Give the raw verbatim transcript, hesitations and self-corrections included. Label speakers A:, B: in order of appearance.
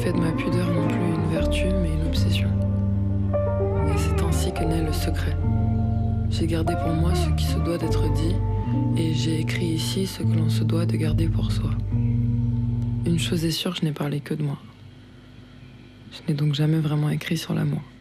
A: fait de ma pudeur non plus une vertu, mais une obsession. Et c'est ainsi que naît le secret. J'ai gardé pour moi ce qui se doit d'être dit, et j'ai écrit ici ce que l'on se doit de garder pour soi. Une chose est sûre, je n'ai parlé que de moi. Je n'ai donc jamais vraiment écrit sur l'amour.